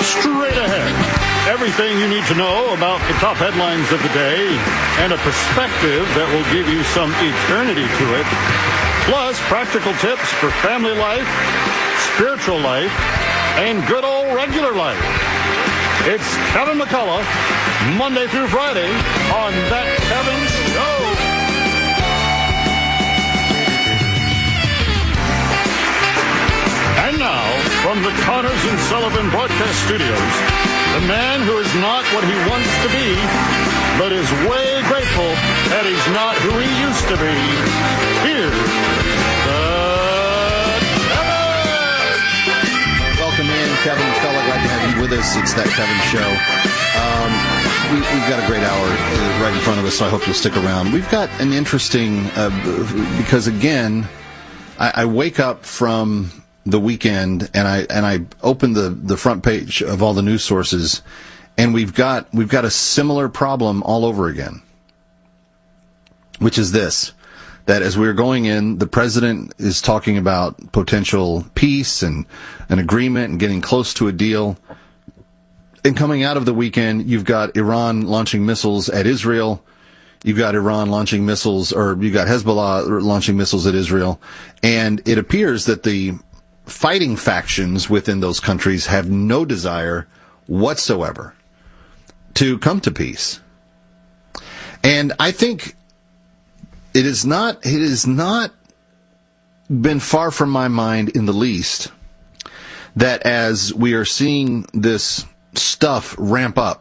Straight ahead. Everything you need to know about the top headlines of the day and a perspective that will give you some eternity to it. Plus, practical tips for family life, spiritual life, and good old regular life. It's Kevin McCullough, Monday through Friday on That Kevin Show. And now, from the Connors and Sullivan Broadcast Studios, the man who is not what he wants to be, but is way grateful that he's not who he used to be. Here's Kevin! Welcome in, Kevin McCullough. Glad to have you with us. It's That Kevin Show. We've got a great hour right in front of us, so I hope you'll stick around. We've got an interesting, because again, I wake up from the weekend and I open the front page of all the news sources, and we've got a similar problem all over again, which is this: that as we're going in, the president is talking about potential peace and an agreement and getting close to a deal. And coming out of the weekend, you've got Iran launching missiles at Israel. You've got Iran launching missiles, or you've got Hezbollah launching missiles at Israel. And it appears that the fighting factions within those countries have no desire whatsoever to come to peace. And I think it has not been far from my mind in the least that as we are seeing this stuff ramp up,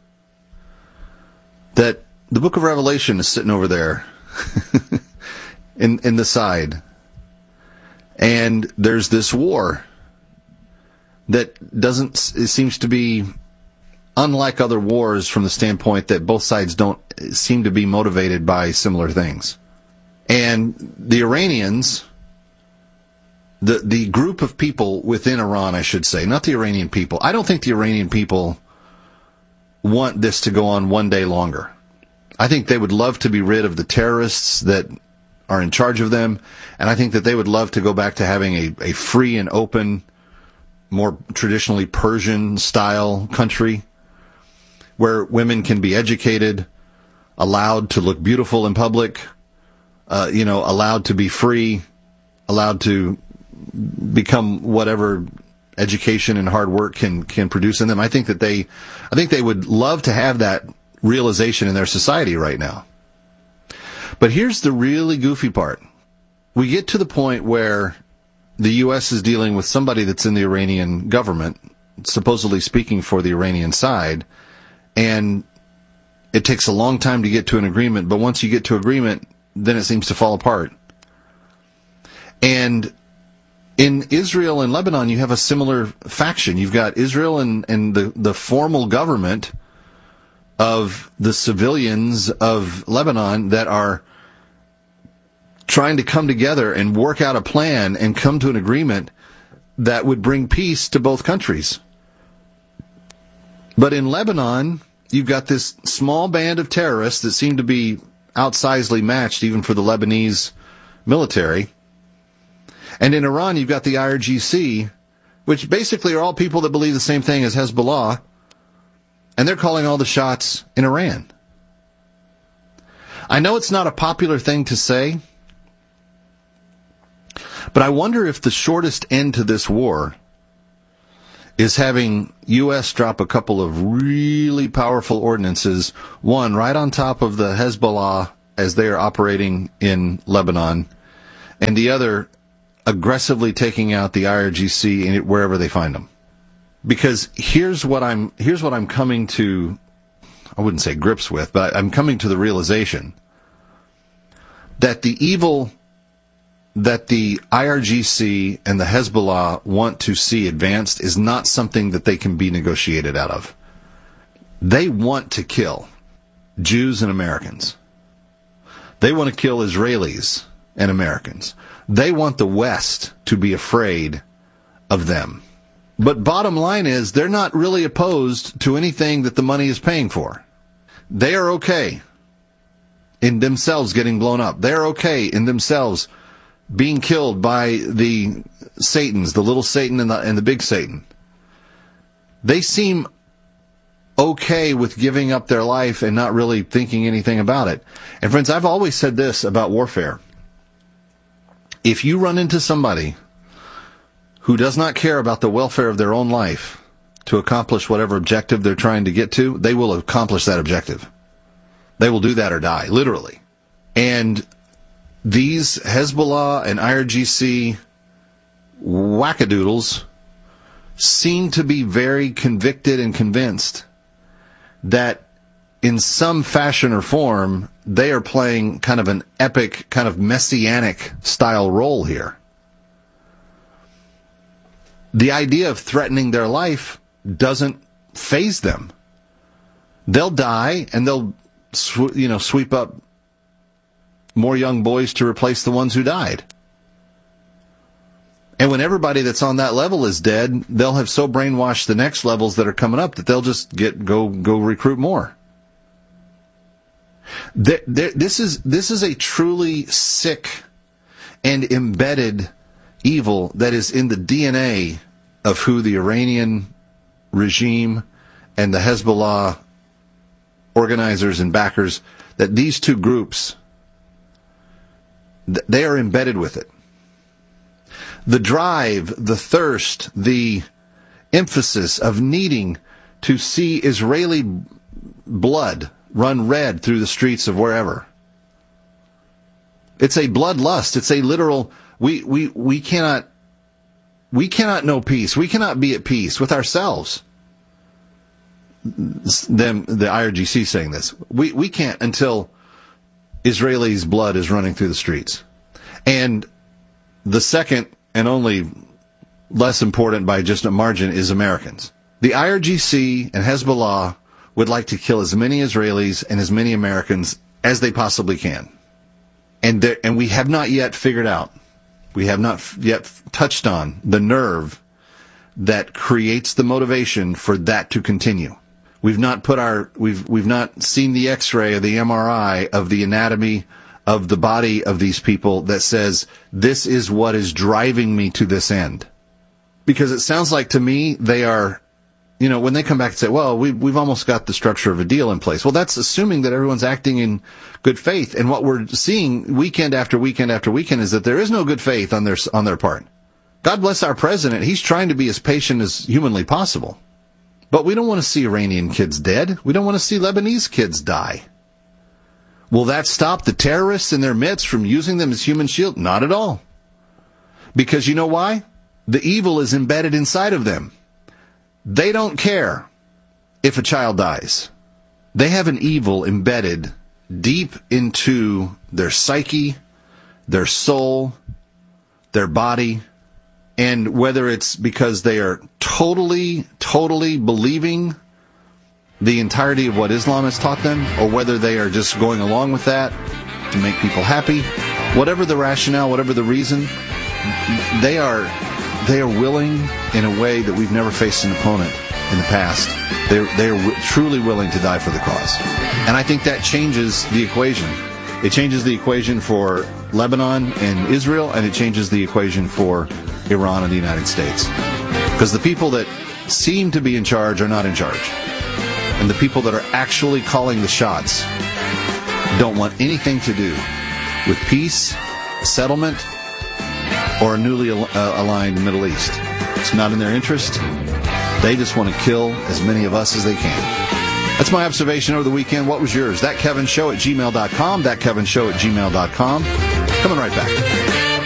that the book of Revelation is sitting over there in the side. And there's this war that it seems to be unlike other wars from the standpoint that both sides don't seem to be motivated by similar things. And the Iranians, the group of people within Iran, I should say, not the Iranian people. I don't think the Iranian people want this to go on one day longer. I think they would love to be rid of the terrorists that are in charge of them, and I think that they would love to go back to having a free and open, more traditionally Persian-style country where women can be educated, allowed to look beautiful in public, allowed to be free, allowed to become whatever education and hard work can produce in them. I think they would love to have that realization in their society right now. But here's the really goofy part. We get to the point where the U.S. is dealing with somebody that's in the Iranian government, supposedly speaking for the Iranian side, and it takes a long time to get to an agreement, but once you get to agreement, then it seems to fall apart. And in Israel and Lebanon, you have a similar faction. You've got Israel and the formal government of the civilians of Lebanon that are trying to come together and work out a plan and come to an agreement that would bring peace to both countries. But in Lebanon, you've got this small band of terrorists that seem to be outsizely matched even for the Lebanese military. And in Iran, you've got the IRGC, which basically are all people that believe the same thing as Hezbollah, and they're calling all the shots in Iran. I know it's not a popular thing to say, but I wonder if the shortest end to this war is having U.S. drop a couple of really powerful ordinances, one right on top of the Hezbollah as they are operating in Lebanon, and the other aggressively taking out the IRGC wherever they find them. Because here's what I'm coming to, I wouldn't say grips with, but I'm coming to the realization that the evil that the IRGC and the Hezbollah want to see advanced is not something that they can be negotiated out of. They want to kill Jews and Americans. They want to kill Israelis and Americans. They want the West to be afraid of them. But bottom line is, they're not really opposed to anything that the money is paying for. They are okay in themselves getting blown up. They're okay in themselves being killed by the Satans, the little Satan and the big Satan. They seem okay with giving up their life and not really thinking anything about it. And friends, I've always said this about warfare. If you run into somebody who does not care about the welfare of their own life to accomplish whatever objective they're trying to get to, they will accomplish that objective. They will do that or die, literally. And these Hezbollah and IRGC wackadoodles seem to be very convicted and convinced that in some fashion or form, they are playing kind of an epic, kind of messianic style role here. The idea of threatening their life doesn't faze them. They'll die and they'll sweep up more young boys to replace the ones who died. And when everybody that's on that level is dead, they'll have so brainwashed the next levels that are coming up that they'll just go recruit more. This is a truly sick and embedded evil that is in the DNA of who the Iranian regime and the Hezbollah organizers and backers, that these two groups, they are embedded with it. The drive, the thirst, the emphasis of needing to see Israeli blood run red through the streets of wherever. It's a bloodlust. It's a literal, we cannot know peace. We cannot be at peace with ourselves. The IRGC saying this. We can't until Israelis' blood is running through the streets. And the second and only less important by just a margin is Americans. The IRGC and Hezbollah would like to kill as many Israelis and as many Americans as they possibly can. And we have not yet figured out, we have not yet touched on the nerve that creates the motivation for that to continue. We've not we've not seen the X-ray or the MRI of the anatomy of the body of these people that says, this is what is driving me to this end. Because it sounds like to me they are, when they come back and say, well, we've almost got the structure of a deal in place. Well, that's assuming that everyone's acting in good faith. And what we're seeing weekend after weekend after weekend is that there is no good faith on their part. God bless our president. He's trying to be as patient as humanly possible. But we don't want to see Iranian kids dead. We don't want to see Lebanese kids die. Will that stop the terrorists in their midst from using them as human shield? Not at all. Because you know why? The evil is embedded inside of them. They don't care if a child dies. They have an evil embedded deep into their psyche, their soul, their body, and whether it's because they are totally believing the entirety of what Islam has taught them, or whether they are just going along with that to make people happy, whatever the rationale, whatever the reason, they are willing in a way that we've never faced an opponent in the past. They are truly willing to die for the cause. And I think that changes the equation. It changes the equation for Lebanon and Israel, and it changes the equation for Iran and the United States. Because the people that seem to be in charge are not in charge. And the people that are actually calling the shots don't want anything to do with peace, settlement, or a newly aligned Middle East. It's not in their interest. They just want to kill as many of us as they can. That's my observation over the weekend. What was yours? ThatKevinShow@gmail.com. ThatKevinShow@gmail.com. Coming right back.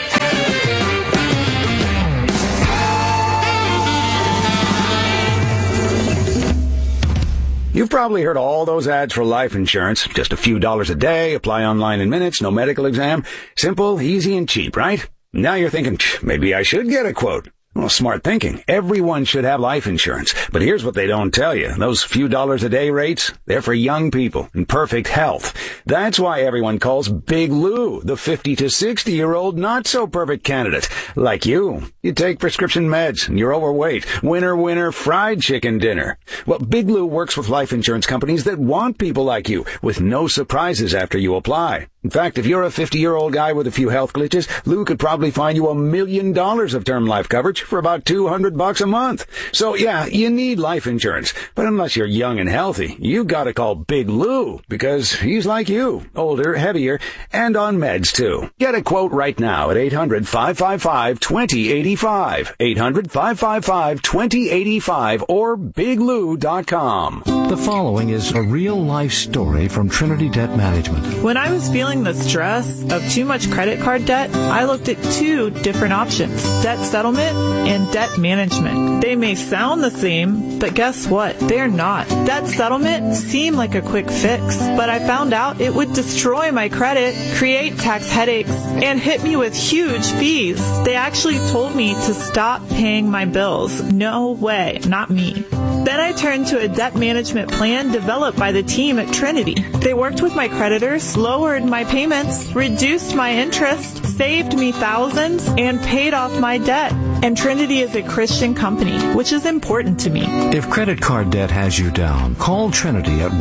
You've probably heard all those ads for life insurance. Just a few dollars a day, apply online in minutes, no medical exam. Simple, easy, and cheap, right? Now you're thinking, maybe I should get a quote. Well, smart thinking. Everyone should have life insurance. But here's what they don't tell you. Those few dollars a day rates, they're for young people in perfect health. That's why everyone calls Big Lou the 50 to 60-year-old not-so-perfect candidate. Like you. You take prescription meds and you're overweight. Winner, fried chicken dinner. Well, Big Lou works with life insurance companies that want people like you with no surprises after you apply. In fact, if you're a 50-year-old guy with a few health glitches, Lou could probably find you $1 million of term life coverage for about $200 a month. So yeah, you need life insurance. But unless you're young and healthy, you gotta call Big Lou, because he's like you, older, heavier, and on meds too. Get a quote right now at 800-555-2085. 800-555-2085 or biglou.com. The following is a real-life story from Trinity Debt Management. When I was feeling the stress of too much credit card debt, I looked at two different options: debt settlement and debt management. They may sound the same, but guess what? They're not. Debt settlement seemed like a quick fix, but I found out it would destroy my credit, create tax headaches, and hit me with huge fees. They actually told me to stop paying my bills. No way, not me. Then I turned to a debt management plan developed by the team at Trinity. They worked with my creditors, lowered my payments, reduced my interest, saved me thousands, and paid off my debt. And Trinity is a Christian company, which is important to me. If credit card debt has you down, call Trinity at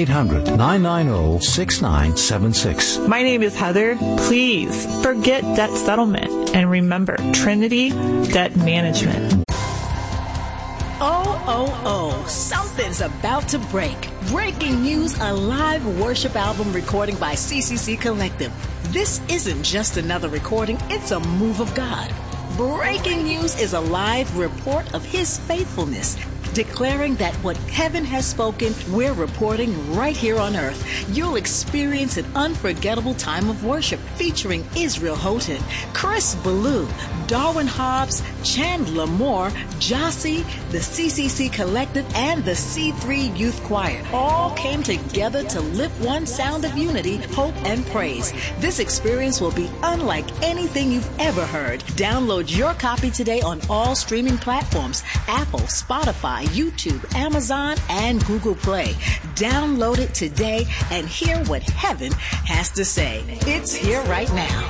1-800-990-6976. My name is Heather. Please forget debt settlement and remember Trinity Debt Management. Oh, something's about to break. Breaking news, a live worship album recording by CCC Collective. This isn't just another recording, it's a move of God. Breaking news is a live report of His faithfulness, declaring that what heaven has spoken, we're reporting right here on earth. You'll experience an unforgettable time of worship featuring Israel Houghton, Chris Ballou, Darwin Hobbs, Chandler Moore, Jossie, the CCC Collective, and the C3 Youth Choir all came together to lift one sound of unity, hope, and praise. This experience will be unlike anything you've ever heard. Download your copy today on all streaming platforms: Apple, Spotify, YouTube, Amazon, and Google Play. Download it today and hear what heaven has to say. It's here right now.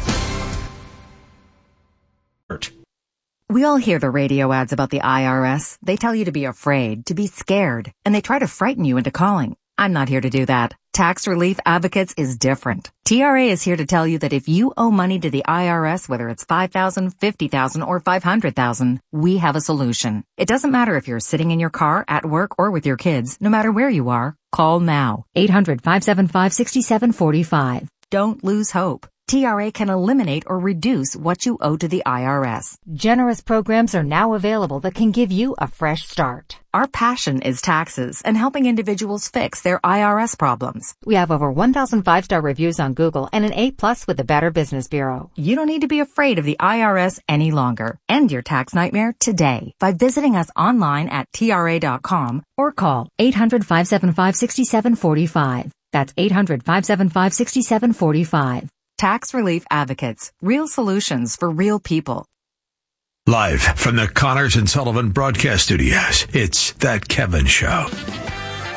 We all hear the radio ads about the IRS. They tell you to be afraid, to be scared, and they try to frighten you into calling. I'm not here to do that. Tax Relief Advocates is different. TRA is here to tell you that if you owe money to the IRS, whether it's $5,000, $50,000, or $500,000, we have a solution. It doesn't matter if you're sitting in your car, at work, or with your kids. No matter where you are, call now. 800-575-6745. Don't lose hope. TRA can eliminate or reduce what you owe to the IRS. Generous programs are now available that can give you a fresh start. Our passion is taxes and helping individuals fix their IRS problems. We have over 1,000 5-star reviews on Google and an A+ with the Better Business Bureau. You don't need to be afraid of the IRS any longer. End your tax nightmare today by visiting us online at TRA.com or call 800-575-6745. That's 800-575-6745. Tax Relief Advocates. Real solutions for real people. Live from the Connors and Sullivan Broadcast Studios, it's That Kevin Show.